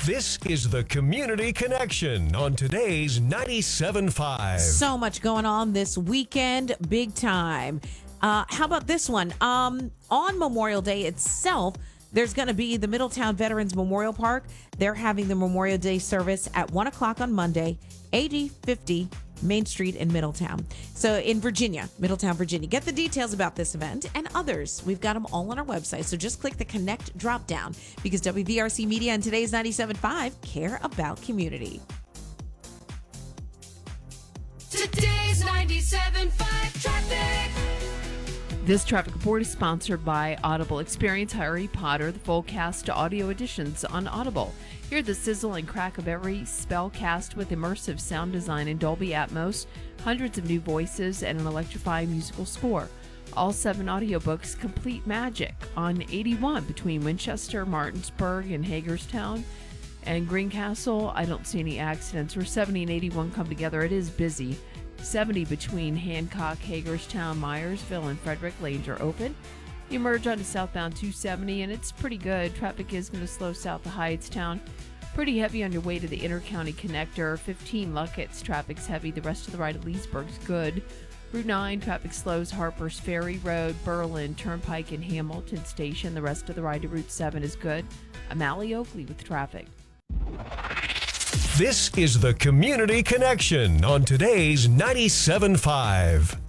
This is the Community Connection on today's 97.5. So much going on this weekend, big time. How about this one? On Memorial Day itself, there's going to be the Middletown Veterans Memorial Park. They're having the Memorial Day service at 1 o'clock on Monday, AD 50 Main Street in Middletown. So in Virginia, Middletown, Virginia. Get the details about this event and others. We've got them all on our website. So just click the Connect drop down because WVRC Media and today's 97.5 care about community. Today's 97.5 traffic. This traffic report is sponsored by Audible. Experience Harry Potter, the full cast audio editions on Audible. Hear the sizzle and crack of every spell cast with immersive sound design in Dolby Atmos, hundreds of new voices, and an electrifying musical score. All 7 audiobooks complete magic on 81 between Winchester, Martinsburg, and Hagerstown. And Greencastle, I don't see any accidents. Where 70 and 81 come together, it is busy. 70 between Hancock, Hagerstown, Myersville, and Frederick lanes are open. You merge onto southbound 270, and it's pretty good. Traffic is going to slow south to Hyattstown. Pretty heavy on your way to the Intercounty Connector. 15 Luckett's traffic's heavy. The rest of the ride at Leesburg's good. Route 9, traffic slows Harper's Ferry Road, Berlin, Turnpike, and Hamilton Station. The rest of the ride to Route 7 is good. I'm Allie Oakley with traffic. This is the Community Connection on today's 97.5.